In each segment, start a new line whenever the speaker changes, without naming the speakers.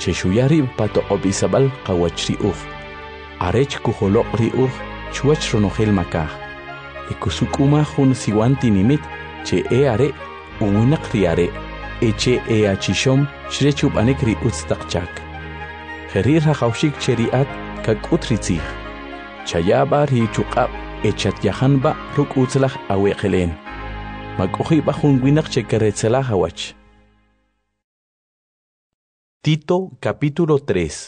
cheshuyari pato obisabal qawachri uj arech kuholoq ri uj chuach ronogel makaj ekusukuma jun siwanti nimit che are uwinak ri are eche achishom shrechub anek ri utstaqchak Herir haqawshik cheriat kakutrizig chayaba ri chuqab echat yahanba ruk utzlaj aweqelen makujiba jun winak chekeretzela hawach. Tito capítulo 3.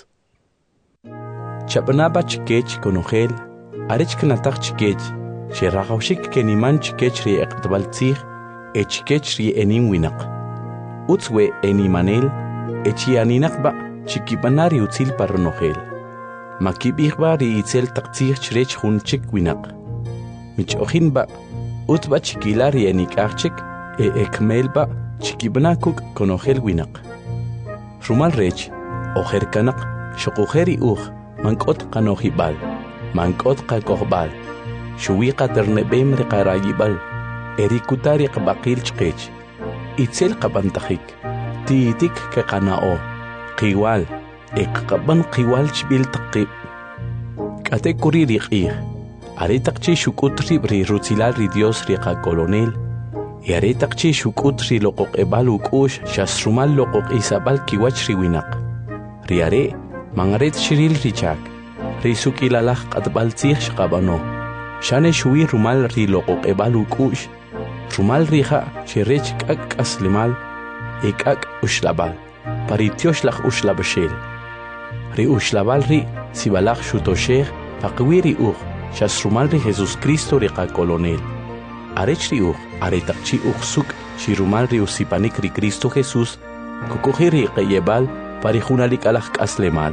Chapnaba chikech konogel arech knatak chikech sheraqawshik keniman chikech ri eqtbaltzig echikech ri enin winak utzwe enimanel echianinaqba chikibanari utzil parronogel makibigba ri itzel taqtzig chrech jun chik winak michojinba utba chikilari enikachik ekmelba chikibanakuk konogel winak rumal rech ojerkanak shokujeri uj mankot qanojibal mankot qakohbal shuwiqa ternebem riqarayibal erikutari qabaqil chqech itzel qabantajik tiitik keqanao qiwal eqqaban qiwal chbil taqib kate kuri riqih aretaqchi shukutri ri rutzilal ri Dios riqa colonel y aretaqchi shukutri loqoq ebal ukush shasrumal loqoq isabal kiwach ri winak ri are mangaret shiril richak ri sukilalaj qatbal tzig shqabano shane shuwi rumal ri loqoq ebal ukush rumal rija shirech kak aslimal ekak ushlabal paritiosh ushlabashel ri ushlabal ri sibalaj shutosheh paqwiri uj shasrumal ri Jesus Cristo riqa colonel arech ri uj aretaqchi uj suk shirumal ri usipanik ri Cristo Jesus kukuji ri qeyebal parijunalik alaj k'aslemal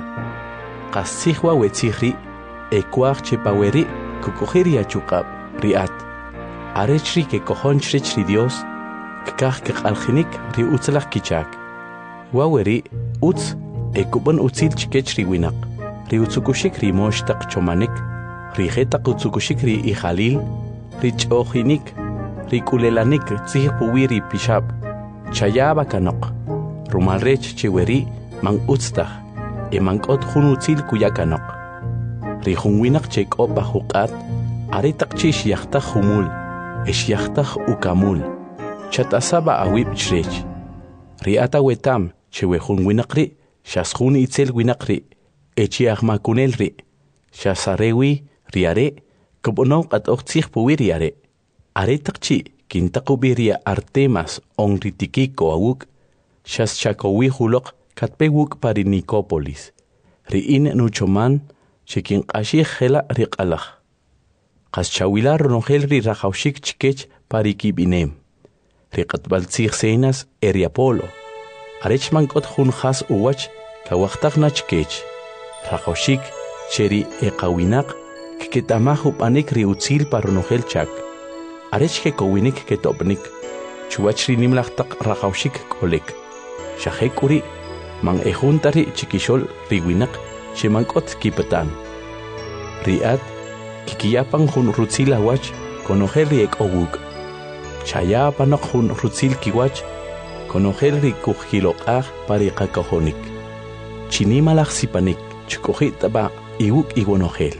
qasijwa wetzijri ekwaj chepaweri kukuji ri achuqab riat arech ri kekojon chrech ri Dios kkaj keqaljinik ri utzlaj kichak waweri utz ekuban utzil chikech ri winak ri utzukushik ri moshtaq chomanik ri jetaq utzukushik ri ijalil ri ch'ojinik ri kulelanik tzij puwi ri pishab chayaba kanoq rumal rech cheweri man utztaj mankot jun utzil kuyakanoq ri jun winak chek'opa juq'at aretaqchi xyajtaj jumul exyajtaj ukamul chatasaba awib chrech ri ata wetam chewe jun winak ri xas jun itzel winak ri echiajmakunel ri xasarewi ri are kubono qat'oj tzij puwi ri are aretaqchi kintaqubiria Artemas onri Tikiko awuk xas chakowi juloq katpewuk pari Nicópolis ri in nuchoman chekinqashij jela ri q'alaj qas chawilar ronogel ri rajawshik chikech pari kibinem ri qatbal tzij senas eri Apolo arech mankot jun jas uwach kawajtajna chikech rajawshik cheri eqawinak ketamaj upanik ri utzil parronogel chak arech kekowinik ketopnik chuwach ri nimlaj taq rajawshik kolek shajekuri man ejuntari chikishol ri winak chemankot kipatan riat kikiyapan jun rutzil awach konogel ri ek'owuk chayapanok jun rutzil kiwach konogel ri kujkiloq'aj pari qakojonik chinimalaj sipanik chukujitaba iwuk iwonogel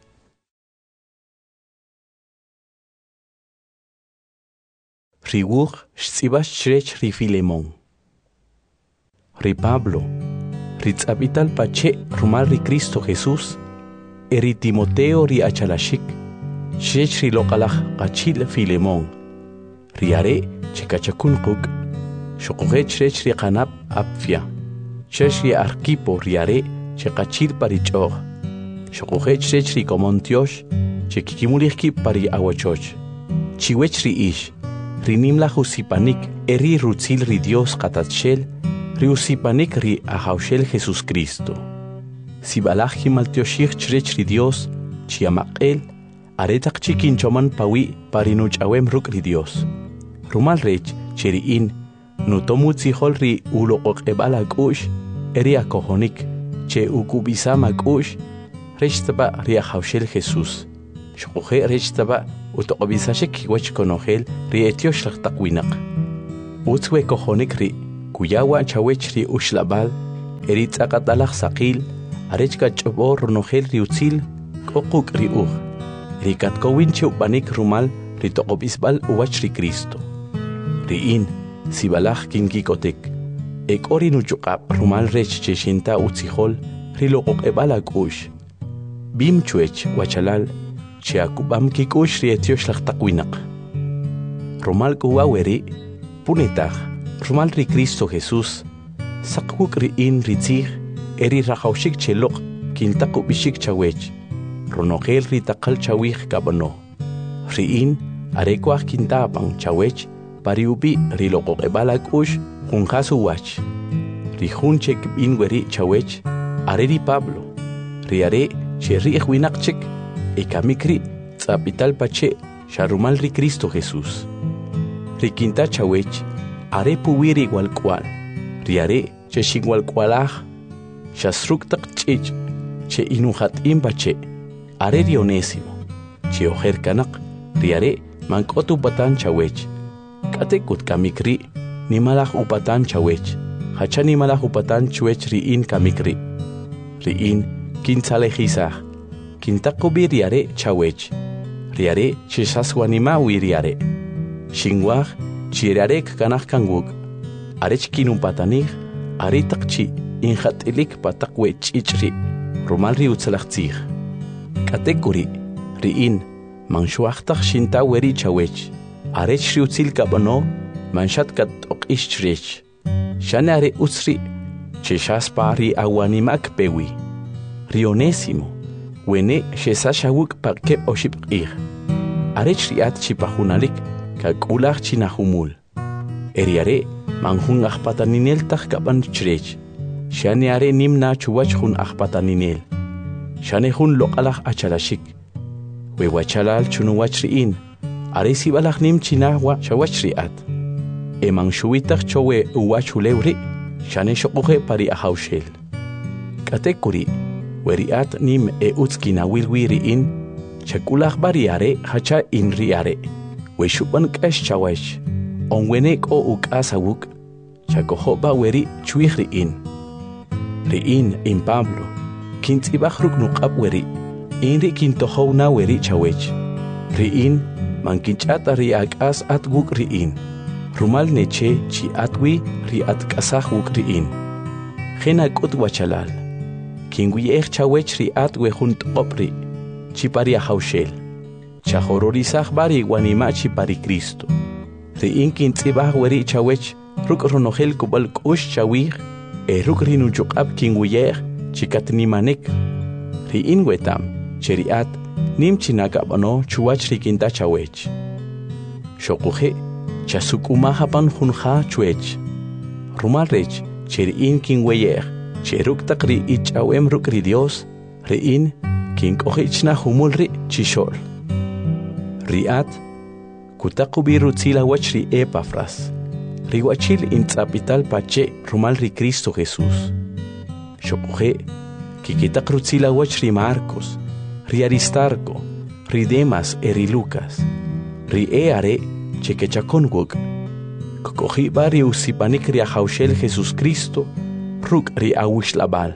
ri wuj xtzibax chrech ri Filemón ri Pablo ri tz'abital pache rumal ri Cristo Jesús eri Timoteo ri achalashik chrech ri loqalaj qachil Filemón ri are chekachakun quk shoqoje chrech ri qanab Apfia chrech ri Arquipo ri are cheqachil pari ch'oj shoqoje chrech ri Comontiosh chekikimulijki pari awachoch chiwech ri ish ri nimlaj usipanik eri rutzil ri Dios qatatxel ri usipanik ri ajawxel Jesus Cristo sibalaj kimaltioxij chrech ri Dios chiamaq'el aretaqchi kinchoman pawi pari nuch'awem ruk' ri Dios rumal rech cheri in nutomutzijol ri uloqoq'eb'al ak'u'x eri akojonik che ukub'isam ak'u'x rech taba ri ajawxel Jesus xoqoje rech taba utoq'ob'isashik kiwach konogel ri etiox laj taq winaq utzwe kojonik ri kuyawa chawech ri uxlab'al erit aqatalaq saqil arechka ch'ob'o ronojel riutzil k'oquk ri'uj rikatkowin cheupanik rumal ritoqob'isb'al uwach ri Cristo ri'in sibalaj kinkikotek ek'ori nuchuq'ab' rumal rech che xinta utzijol riloqoq'eb'al ak'u'x bim chuech wachalal che akub'am kik'u'x ri etiox laj taq winaq rumal k'uwa weri punetaj rumal ri Cristo Jesús saqwuk ri'in ritzij eri rajawxik cheloq kintaqub'ixik chawech ronojel ritaqal chawij kab'ano ri'in arekwaj kintapan chawech pariubi riloqoq'eb'al ak'u'x junjas uwach rijun che kib'in weri chawech are ri Pablo ri are che ri'ej winaq chik ekamik ri tz'apital pache xa rumal ri Cristo Jesús ri kinta chawech are puwi ri walk'wal ri are che xinwalk'walaj xa sruk taq ch'ich' che inujat'im pache are ri Onésimo che ojer kanaq ri are mank'ot upatan chawech k'atekut kamik ri nimalaj upatan chawech hacha nimalaj upatan chuech ri'in kamik ri ri'in kintzalejisaj kintaqubi ri are chawech ri are che xaswanimawi ri are xinwaj chi ri are kkanaj kanwuk arech kinupatanij are taq chi injat'ilik pa taq wech'ich' ri rumal ri utzalaj tzij k'atekuri ri'in manxuaj taq xinta weri chawech arech ri utzil kab'ano manxat kat'oq'ix chrech xane are utz ri che xaspa ri awanimak pewi ri Onésimo wene xesaxawuk pa keb' oxib' q'ij arech ri'at chipajunalik kak'ulaj chinajumul eri are manjun ajpataninel taj kab'an chrech xane are nimna chuwach jun ajpataninel xane jun loq'alaj achalaxik we wachalal chunuwach ri'in are sibalaj nim chinajwa xawach ri'at emanxuwitaj chowe uwach ulew ri xane xoquje pari ajawxel k'atekuri we ri'at nim utz kinawilwi ri'in chak'ulaj bari are hacha in ri are we xub'an k'ax chawach onwene k'o uk'asawuk chakojo'ba weri chwij ri'in in Pablo kintz'ibaj ruk' nuq'ab' weri in ri kintojowna weri chawech ri'in mankinch'ata ri ak'as at wuk' ri'in rumal neche chi atwi ri atk'asaj wuk' ri'in jena k'ut wachalal kinwi'ej chawech ri at we jun t'oq'ob' ri chi pari ajawxel chajororisaj bari wanima' chi pari Cristo ri'in kintz'ibaj weri chawech ruk' ronojel kub'al k'ux chawij ruk' ri nuchuq'ab' kinwiyej chi katnimanik ri'in wetam che ri'at nim chinakab'ano chuwach ri kinta chawech xoquje chasuk'umaj apan junja chuech rumal rech che ri'in kinweyej che ruk' taq ri ich'awem ruk' ri Dios ri'in kink'ojichna jumul ri chixo'l ri'at kutaqubi rutzila wach ri Epafras ri wachil intz'apital pache rumal ri Cristo Jesús xoquje kikitaq rutzila wach ri Marcos ri Aristarco ri Demas ri Lucas ri are che kechakonwuk kuk'oji'b'a ri usipanik ri ajawxel Jesús Cristo ruk' ri awixlab'al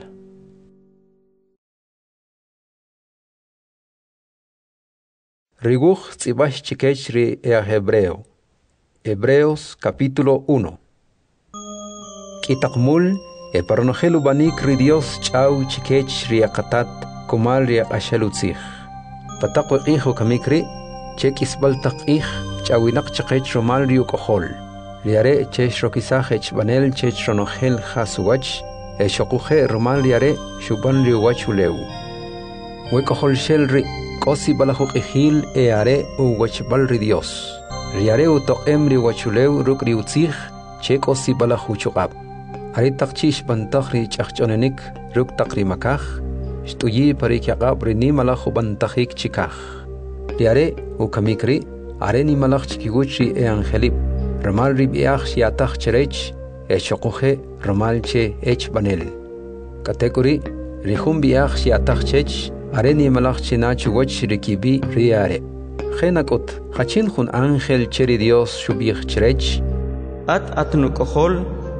Riguj tz'ibaj chikech ri Hebreo. Hebreos capítulo 1. Kitaqmul paronojel ubanik ri Dios ch'aw chikech ri aqatat kumal ri aq'axalutzij. Pataq weq'ij ukamik ri che k'isb'al taq q'ij ch'awinaq chaqech rumal ri uk'ojol. Ri are che xrokisaj echb'anel che ronojel jasuwach xoquje rumal ri are xub'an ri uwach ulew. Wek'ojol xel ri k'osi balajuq ijil are uwachb'al ri Dios ri are utoq'em ri wachulew ruk' ri utzij che k'osi balajuchuq'ab' are taq chi xb'antaj ri ch'ajch'onenik ruk' taq ri makaj xt'uyi pari kyaq'ab' ri nimalaj ub'antajik chikaj ri are ukamik ri are nimalaj chikiwuch ri angelib rumal ri b'iaj xyataj cherech xoquje rumal che echb'anel k'atek'uri ri jun b'iaj xyataj chech are nimalaj china chuwach ri kibi ri are jena k'ut jachin jun ángel che ri Dios xub'ij cherech
at nuk'ojol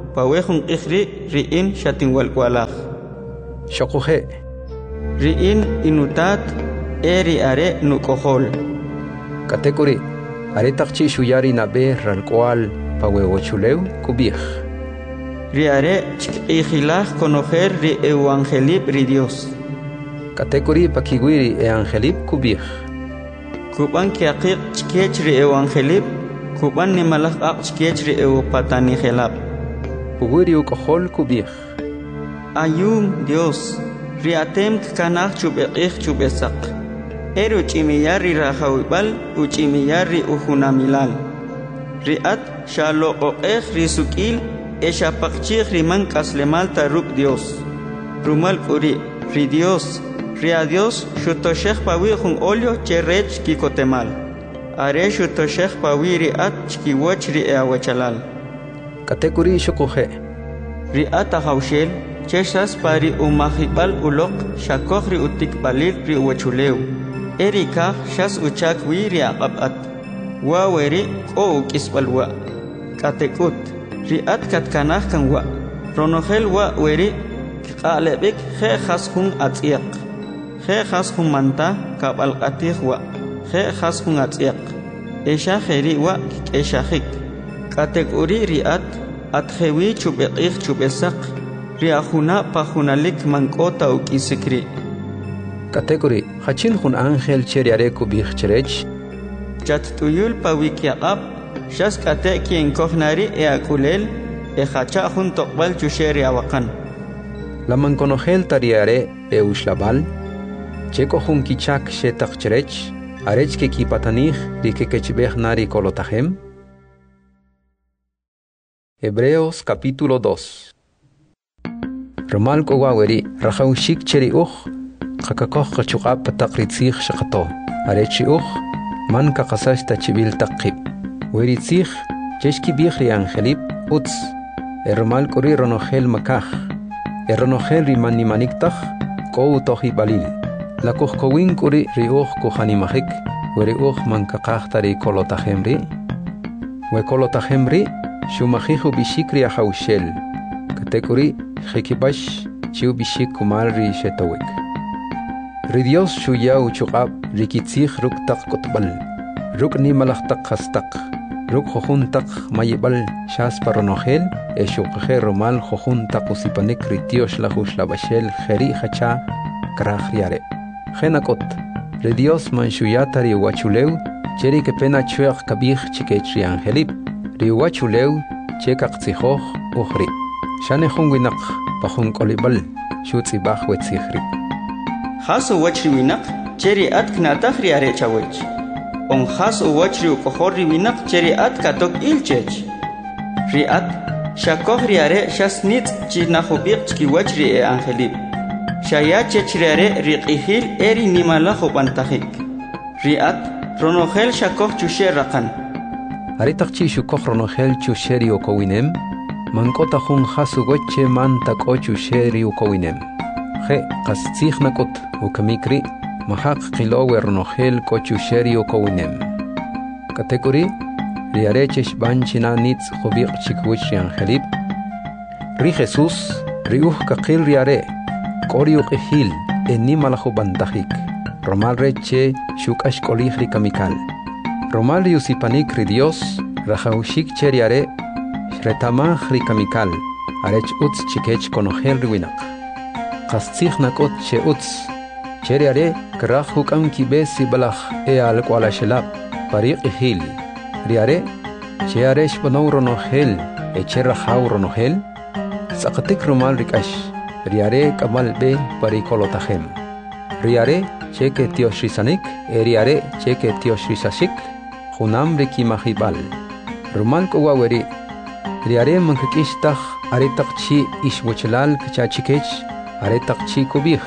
pawejun ikhri ri'in shatin walkwalaj.
Shokuje.
Ri'in inutat eri are nukohol.
Katekuri, aretakchi shuyari nabe ralkwal pawewochuleu kubij.
Riare chikijilaj conocer ri evangelib ri Dios.
Katekuri pakiguiri evangelib kubij.
Kuban kiaqik chikech ri evangelib, kuban nimalaj aq chikech ri ewapatani gelab.
Puguri ukohol kubij.
Ayum Dios, riatem kanaj chubekij chubesak. Eru chimiyar ri rajawibal, uchimiyar ri ujunamilal. Riat shaloqoqej ri sukil, eshapakchij riman kaslemal taruk Dios. Rumal uri, ri Dios, ri a Dios, shutoshej pawi jun olio cherech kikotemal. Are shutoshej pawi riat chkiwoch ri eawachalal.
Katekuri shokuje.
Riat ahawshel, cheshas pari umahibal ulok, shakoj ri utikbalil ri uwachuleu. Erika shas uchak wi ri aqabat. Waweri o ukisbalwa. Katekut. Riat katkanaj kan wa. Ronogel wa weri qalebik khe khas hun atiq. Khe khas hun manta kabal qatih wa. Khe khas hun atiq. Esha kheri wa eshahik. Katekuri riat atjewi chubeqih chubesak. Riahuna pahunalik mankota ukisikri.
Katekuri, hachin hun angel cheriare kubij cherech.
Chat tuyul pawikiaqab. Shas kate quien kohnari e akulel e hacha jun tokbal chusheri awakan.
La manconogel tariare e ushlabal. Checo jun kichak shetak cherech. Arech ke kipatanij di que kechbeh nari kolotahem. Hebreos capítulo 2. Romal kowaweri rajaushik cheri Kakakoh kachukab patakritzich shakato. Arechi man kakasash tachibil takib. Weritzich, cheshki bihri angelip, uts, ermal kori ronogel makaj, ronogel rimanimaniktaj, kou tohi balil. La kohkowin kori riuch kohanimahik, weriuch mankakaj kolotahemri. We kolotahemri, shumajihu bishikri ahaushel, katekori, jekibash, chiu bishik kumalri shetowik. Ridios shuyau chukab, rikitzich ruktak kotbal, ruk ni malachtak hastak. Ruk jojuntak mayibal shas paronogel, eshukje romal jojuntak usipanik ritios la labashel jeri hacha krajriare. Genakot, redios manshuyata riwachuleu, cheri que pena chuach kabij chikechri angelip, riwachuleu, chekaktzijoj ujri. Shane junwinak, pajun kolibal, shutzibaj wetzijri.
Hasu wachri winak, cheri at knatajri arechawech. On has uwachri ukohori winak cheri at katok ilchech. Riat, shakoh riare shasnit chinahubik chkiwachri e angelib. Shaya chechriare riqihil eri nimalajo pantahik. Riat, ronogel shakoh chusherakan.
Aritakchi shukoh ronogel chusheri ukowinem, mankota jun hasu goche man tako chusheri ukowinem. Je, kastzich nakot ukamikri, mahak kilowe ronogel kochusheri ukowinem. Katekori, riarechesh banchina nitz jobik chikwich angelib. Ri Jesus, riuh kakil riare, koriuk ehil, enimalajo bantahik. Romal reche shukash kolihri kamikal. Romal riusipanik ri Dios, rajaushik cheriare, shretamah ri kamikal, arech utz chikech konogel riwinak. Kastzich nakot che utz, cheriare, krach hukam kibesi balach e al kuala shelab, parik ehil. Riare, chearesh banau ronogel, echerrajau ronogel. Sakatik romal rikash, riare kamal be parikolotahem. Riare, cheke tioshrisanik, riare, cheke tioshrisashik, junam rikimahibal. Romal kowaweri, riare mankakishtach, aretakchi ishwachalal kachachikech, aretakchi kubih.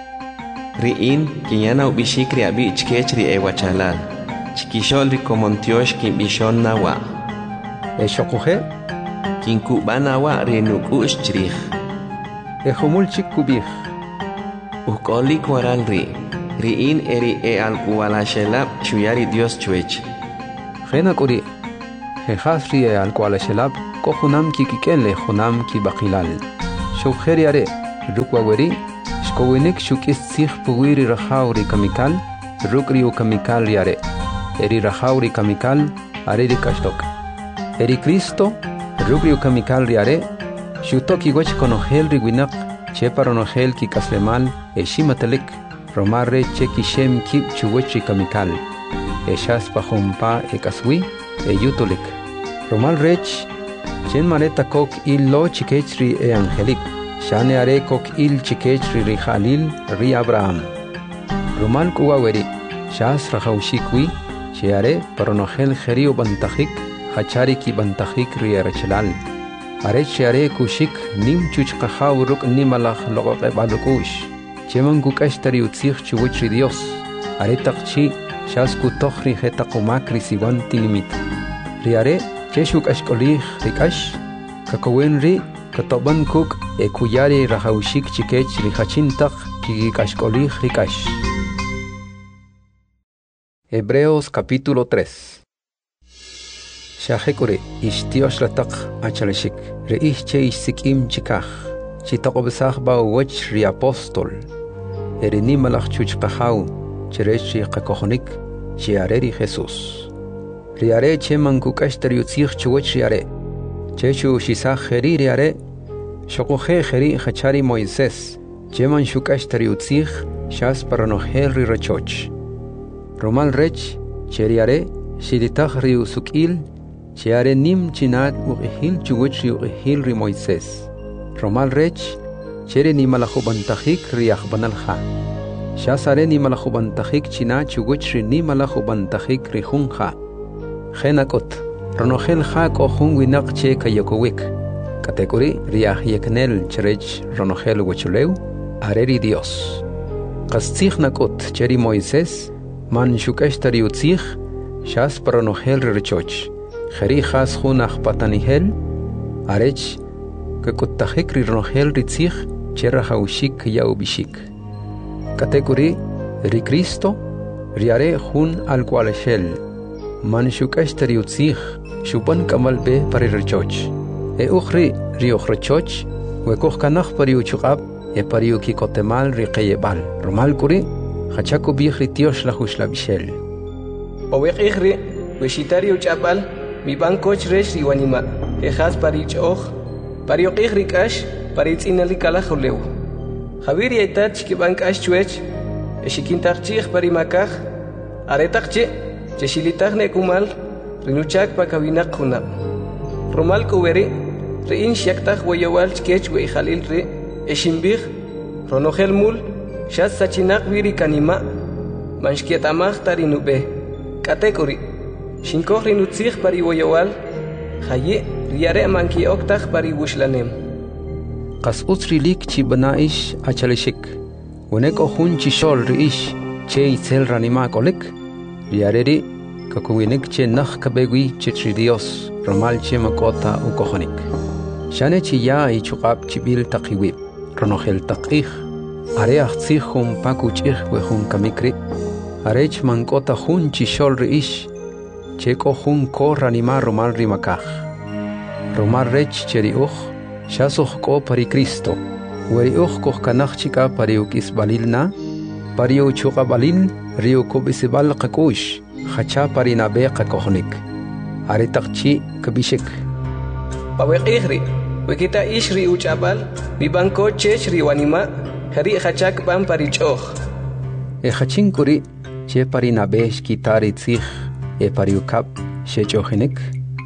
Riin, kinyana ubishikri abi chkechri ewachalal. Chikishol rikomontiosh kin bishon nawa.
Eshokuhe,
Kin kubana wa renukush chrij.
ejomul chik kubih.
Ukoli kwaral riin eri e al kualashelab shuyari Dios chuech.
Genakuri, jehasri al kuala shelab, ko junam ki kikenle junam ki bakilal shukher yare rukwaweri shkowinik shukis sikh puwiri rahauri kamikal rukri u kamikal yare eri rahauri kamikal are rikashtok eri Cristo rukri u kamikal yare shutoki wach konohel riwinak cheparonohel ki kaslemal eshimatalik romarre cheki shem kip chuwech kamikal eshas pahompa ekaswi eyutolik romal rech chen mareta kok il lo chikechri e angelik shane are kok il chikechri ri Khalil ri Abraham romal kuwaweri shas rahaushikwi sheare paronogel gerio bantahik hachari ki bantahik ri archelal are sheare kushik nim chuchqahaw ruk nimalakh loqe balukush cheman kukashtari utzikh chuwechri Dios are taqchi shas kutokhri hetaqumakri siwanti limit riare cheshuk ashkolih rikash kakowenri katoban kuk ekuyari rahaushik chikech rihachintaq kikashkolih rikash. Hebreos capítulo 3. Shahekure ishtiosh lataq achaleshik reich che sikim chikach chitaqobsach ba wach ri apostol erenimalach chuchqahaw cherechi qakohonik chiareri Jesus riare cheman kukashtari utzikh chuwech riare chechu shisach heri riare shokohe heri hachari Moisés cheman shukashtari utzikh shas paranohel ri rachoch romal rech cheriare shiditach ri usukil chiare nim chinat uqihil chuwech ri uqihil ri Moisés romal rech chere nimalahubantahik ri akhbanalha shasare nimalahubantahik china chuwech ri nimalahubantahik ri hunha Genakot, Ronogel Hak o Hunwinak che Kayokowik, Kategori Riah Yeknel Cherech Ronogel Wachuleu, Areri Dios. Kastichnakot Cheri Moises, Man Shukashtari Utzich, Shas Paronogel Rechoch, Heri Has Hunach Patanihel, Arech, Kakutahekri Ronogel Ritzich, Chera Haushik Yaubishik. Kategori Ri Cristo, Riare Hun al Qualeshel. Man shukashtari utzikh shupan kamal be pari rechoch e ukhri rioch rechoch we koch kanach pari uchqab e pari uki kotemal riqeyebal romal kuri khachako bikhri tiosh la khushla bishel
oweq ikhri we shitari uchabal mi bankoch resh riwanima e khas pari choch pari uqihri kash pari tsinali kala khuleu khabiri etat ki bankash chuech e shikintaqchikh pari makaj aretaqchi Cheshilitagne kumal rinuchak pakawinak kunab romal kuweri rein shaktag wayawal chkech we Khalil re eshimbig ronogel mul shas sachinak wiri kanima manshkietamag tarinube katekori shinkog rinutzig pari wayawal khaye riare manki oktag pari wushlanem
qas utsrilik chi banaish achaleshik wonek ohun chi shol riish che itzel ranima kolek riareri kakuwinik che nakh kabegui che Dios romal che makota u kohonik shane chi ya i chuqab chibil taqiwi ronogel taqih are achtsikhum pakuchih we hun kamikri arech mankota hun chi shol riish che ko hun ko ranima romal rimakaj romal rech cheri ukh shasukh ko pari Cristo weri ukh ko kanakh chika pari ukis balilna pari u chuqa balil rio kobisibal qakush khacha parina beqa kohnik aritaqchi kabishik
paweqihri wekita ishri uchabal mi banko chechri wanima hari khachak bam parichoh
e khachin kuri che parina besh kitari tsikh e pariukap shechohinik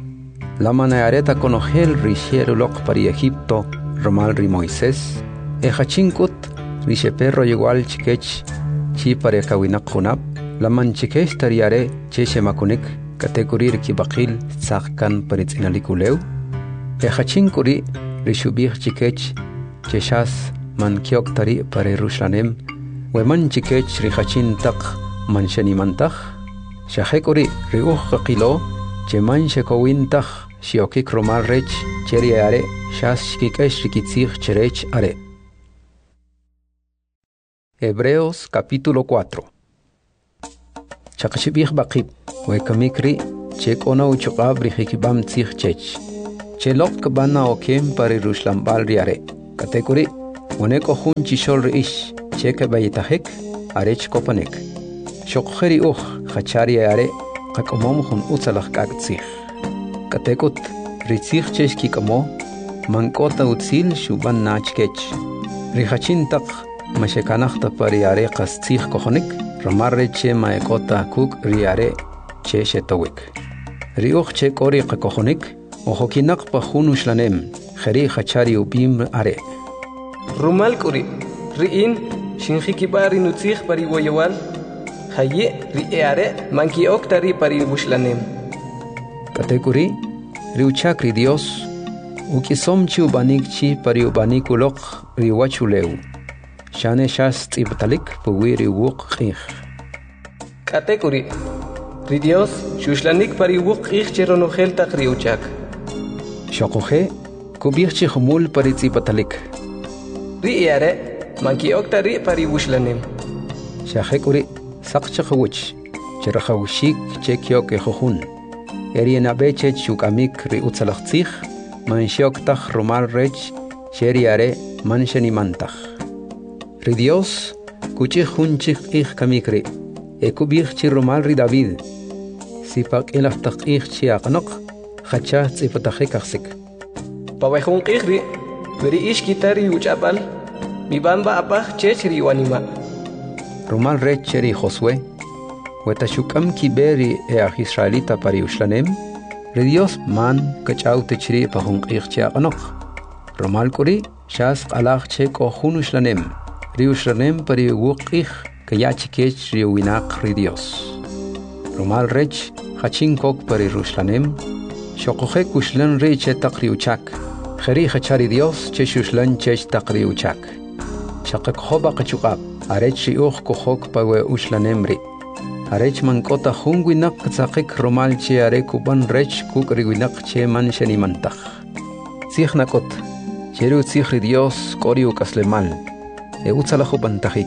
la manareta konogel risheru loq pari Egipto romal ri Moisés e khachin kut rishe perro igual chikech chi pare kawinak khunab laman chikesh tariare cheshe makunik kategorir ki baqil tsaqkan paritsinalikuleu e khachin kuri rishubih chikech cheshas man kiok tari pare rushlanem we man chikech rihachin taq man shanimantaj shahekuri riuh qilo cheman shekowintaj shiokik romal rech cheriare shas shikikesh rikitzig cherech are. Hebreos capítulo 4. Chakashibih baqib, we kamikri, chek ona uchuqab rihikibam tzich chech. Chelok bana okem pari rushlambal riare. Katekuri, uneko hun chishol riish, cheke bayitahek, arech kopanek. Shokheri khachari are, kakomom hun utsalach kagtsich. Katekut, ritzich cheshki kamo, mankota utsil shuban nachkech. Rihachin tak, mashekanachta pari are kastich kohonik, romarre che maekota kuk riare, che shetowik. Riuch che kori kakohonik, ojokinak pa hunuslanem, kheri khachari ubim are.
Rumal kuri, riin, shinjikibari nutzich pari woyawal, haye riare, manki oktari pari bushlanem.
Katekuri, riuchakri Dios, ukisomchi ubanikchi pari ubanikulok riwachuleu. Shane shas tibtalik puwiri wuk khich.
Katekuri, ridios, shuslanik pari wuk khich cheronogel tak riuchak.
Shokohe, kubirchi humul pari tibtalik.
Riare, manki oktari pari bushlanem.
Shahekuri, sakchakawich, cherahawshik chekyok ehohun. Erienabeche chukamik riutsalachzich, manshoktach romal rech, sheriare manshenimantach. Ridios, kuchihunchich ich kamikri, ekubich romal ri David. Sipak elaftach ich chiaknok, hachach ipatachekaksik.
Pawehun kihri, veri ish kitari uchapal, mi bamba apach chechri wanima.
Romal rech cheri Josué, Wetashukam kiberi Israelita pari ushlanem, Ridios man kachau techri pahung ichcha anok. Romal kuri, shas alach chek o hunuslanem, riushlanem pari wukich, kayachikech riuinak ridios. Romal rech, hachin kok pari ruslanem, shokohe kushlan reche takriuchak, kheri hachari dios cheshushlan chech takriuchak. Shakak hoba kachukab, arech riuch kohok pawe uslanemri. Arech mankota hungwinak tzakik romal che are kuban rech kuk riwinak che man shenimantach. Tzichnakot, cheru tzich Dios koriu kaslemal, e utzalachu bantachik.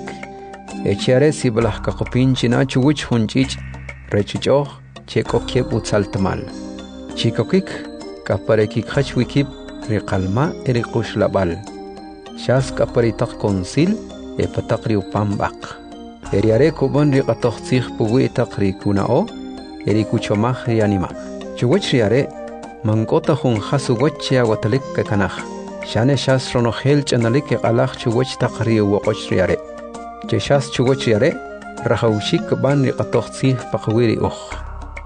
E cheare siblach kakopin china chuwich hunchich, rechichoch, che kokieb utzaltamal. Chikokik, kaparekik hachwikib, rikalma erikush labal. Shas kaparitak konsil, e patakri upambak. Eriare kuban riqatochzich puwi takri kunao, erikuchomach rianima. Chuwach riare, mankota hun hasuwachia watalik kakanach. Shane shas ronohel chanalik alach chuwach takri wakoch riare. Che shas chuwach riare, rahaushik ban riqatochzich pakwiri uch.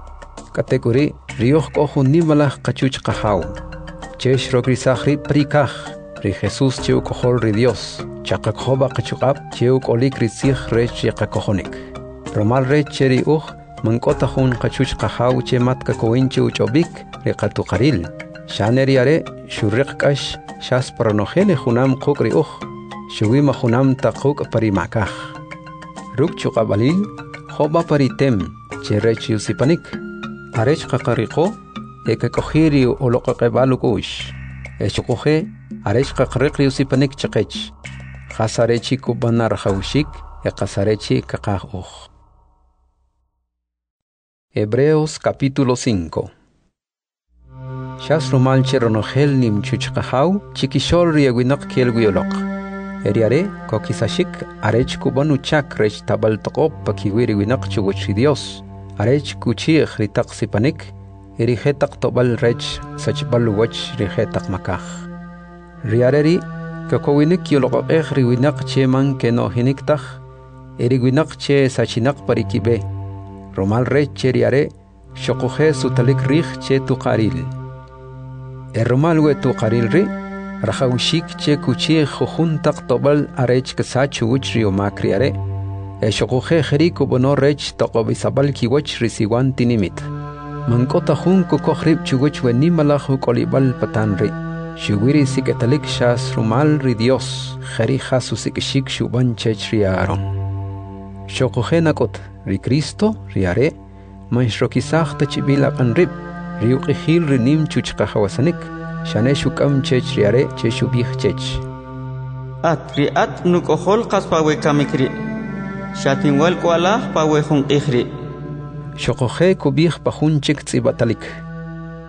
Katekuri, rioch kohun nimalach kachuch kahau. Che shrogrisachri prikach, ri Jesus cheu kohol ri Dios. Chakakhoba kachukab cheu kolik rizich rech yakakohonik. Romal rech cheri mankota hun kachuch kahau che mat kakoinche uchobik rekatukaril. Shaneriare shurrekash shas paranojele hunam kukri shuwima hunam takuk parimakach. Ruk chukabalil hoba paritem che rech yusipanik. Arech kakariko ekakohiri olokakabalukush. Echukohe arech kakarikri yusipanik chakech. Kasarechi kubanar haushik e kasarechi kakah. Hebreos capítulo 5. Shas romal cheronogel nim chuchkahau chikishol rieguinak kielguiolok. Eriare kokisashik arech kubanuchak rech tabal tokop pakiwiri winak chuguchi Dios. Arech kuchich ritak sipanik erihetak tobal rech sachbal wach rihetak makah. Riareri Kakowinik yolok riwinak che man keno hiniktach, eriwinak che sachinak parikibe. Romal rech cheriare, shokohe sutalik rich che tukaril. Romal we tukaril ri, rahaushik che kuchi jujuntak tobal arech kesachu uch riomakriare. Shokohe jeriku bono rech tokobisabal kiwach risiwan tinimit. Mankota hun kukohrib chuguch we nimalach kolibal patanri. Shuwiri siketalik shas rumal ri Dios, kheri hasu sikishik shuban chech riaron. Shokohe nakot, ri Cristo, riare, manshrokisach tachibila kanrib, riuqihil rinim chuchkahawasanik, shane shukam chech riare, cheshubih chech.
At riat nukohol kaspawe kamikri, shatinwal kualah pawe hun ihri.
Shokohe kubih pahun chik tzibatalik.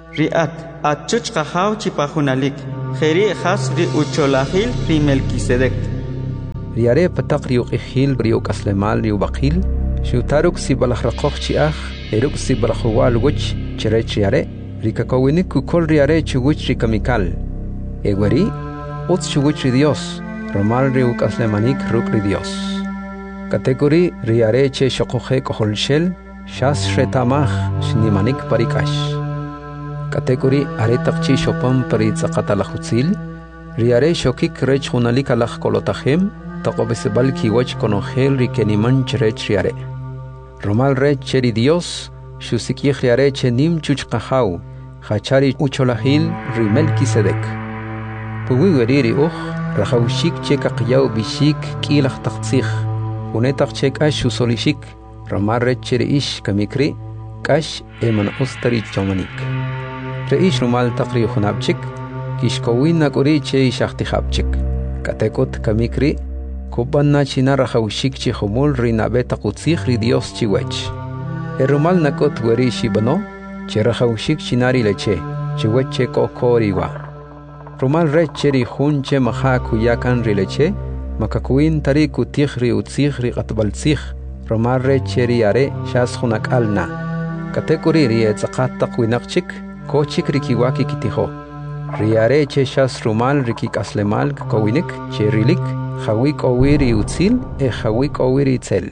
riat atchuch qahaw chipahunalik kheri khas ri ucholahil ri Melquisedec
riare patak riuk ihil riuk aslemal riuk bakil shutaruk si balakhraqoq chiah eruk si balakhuwal wuch chirech riare rikakowinik kukol riare chuguch rikamikal egwari uts chuguch ri Dios romal riuk aslemanik ruk ri Dios kategori riare che shokoje koholshel shas retamach shnimanik parikash kategori aretaqchi shopam paritsaqatalakhutzil riare shokik rech hunalik alakh kolotachem taqobesbal kiwach konogel rikeniman cherech riare romal rech cheri Dios shusikih riare chenim chuchqahau khachari ucholahil ri Melquisedec puwi weriri rahawshik chekaqyaw bishik kilakh taqtsikh unetaq chek ash usolishik romal rech cheri ish kamikri kash eman ustari chomanik reish romal taqri khunabchik kishkowina kuri che shakhtihabchik katekot kamikri kubanna china rahawshik chi khumul rinabe taqutsikh ri Dios chiwech erumal nakot weri shibano che rahawshik chinari leche chiweche kokoriwa romal rech cheri khunche maha kuyakan ri leche makakuin tari kutikh ri utsikh ri qatbaltsikh romal rech cheri are shas khunak alna katekuri ri etsaqat taqwinaqchik kochik rikiwaki kitiho riare che shas rumal rikik aslemal kowinik cherilik khawik owiri utsil khawik owiri tzel.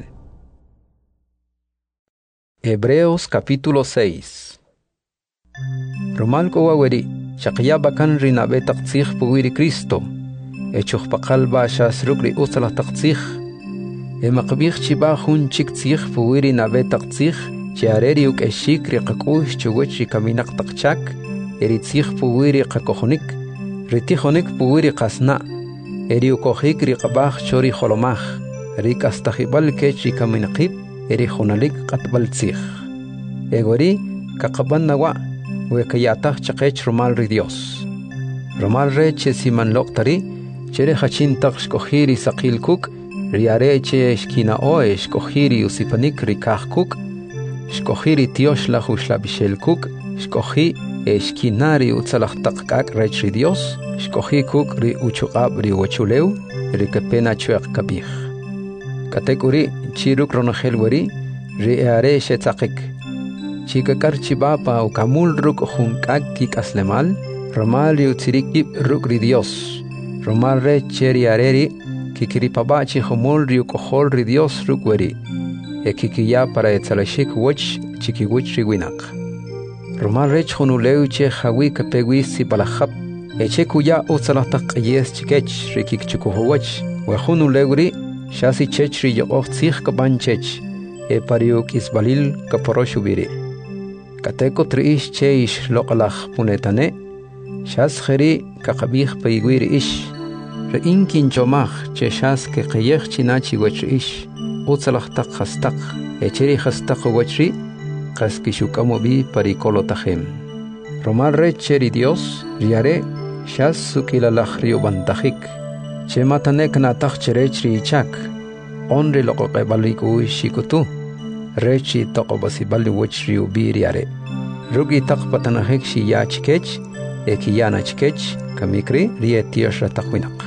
Hebreos capítulo 6. Romal kowaweri shaqya bakan rinabe taqtsikh puwiri Cristo echukh paqalba shas rukri usla taqtsikh maqbikh chiba hun chik tsikh puwiri nabe taqtsikh chiareri uk eshik riqakush chuwech rikaminaq taqchak eritsikh puwiri qakohonik ritihonik puwiri qasna eri ukohik riqabah chori kholomah rikastahibal kech rikaminaqib eri khunalik qatbaltsikh egori kaqaban nawa wekayatah chaqech romal ri Dios romal re che siman loqtari chere khachin taqsh kohiri saqil kuk riare che eshkina o eshkohiri usipanik rikah kuk shkohiri tiosh la hushla bishel kuk shkohi eshkinari utsalaq taqkak rech ri Dios shkohi kuk ri uchuqab ri wachuleu ri kapena chuaq kabih katekuri chiruk ronahel wari ri are shetzaqik chikakar chibapa ukamul ruk hunkak kik aslemal romal ri utsirikib ruk ri Dios romal re cheri areri kikiripaba chi humul ri ukohol ri Dios ruk wari ekikiya para etsalashik wach chikiwich ri winak romal rech hunuleu che hawi kapegwi si balahab eche kuya utsalataq yes chikech rikik chukuhowach wa hunuleuri shasi chech ri yoqoq tsikh kabanchech pariuk isbalil kaporoshubiri kateko triish che ish loqalach punetane shas kheri kaqabih paygwir ish reinkin chomach che shas ke qayekh chinachi wach ish utsalaq taq khastaq echeri khastaq wachri qaskishukamobi parikolotajem romal recheri Dios riare shas sukilalach riubantajik che matanek nataq cherechri ichak onri loqoqebaliku shikutu rechi toqobasibali wachri ubiriare rugi taqpatanahik shiya chikech ekiyana chikech kamikri rietiosh rataqwinaq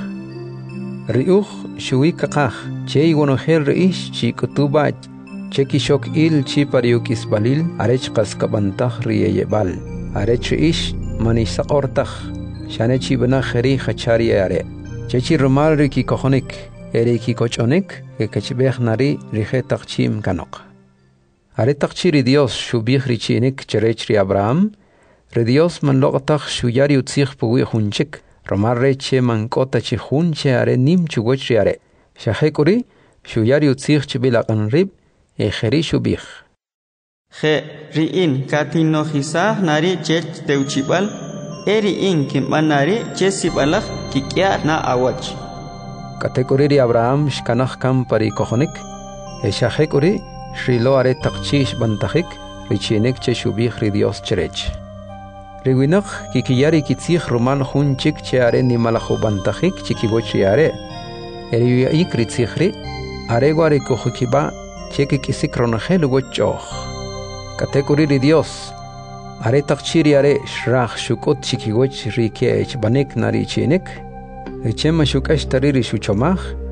riuj shuikaqaj che iwonohel reish chikutuba chekishok il chipariukis balil arech qaskabantaj riyebal arech ish manisaqortaj shanechi bana kheri khachari are chechi romal riki kohonik eriki kochonik ekachbeh nari rihe taqchim kanok are taqchiri Dios shubih richinik cherech ri Abraham re Dios man loqtaj shuyari utzikh puwi hunchik romal reche man kota chi hunche are nim chugoch are shahekuri shuyari utzikh chibilaqan rib kheri shubih
khe riin katinohisah nari chech teuchibal eriin kimbanari chesibalach kikya na awach
katekuri ri Abraham shkanach kam pari kohonik shahekuri Shrilo are taqchish bantajik richinek che shubih ri Dios cherech riwinak kikiyari kitzikh romal hunchik che are nimalakhu bantajik chikiboch are eriya ikritsikhri are gwari kohukiba cheki kisik ronahel wochoh katekuri ri Dios are taqchiri are shraq shukut chikiwech rike banik nari chinik. Echema shukash tariri shuchomaj.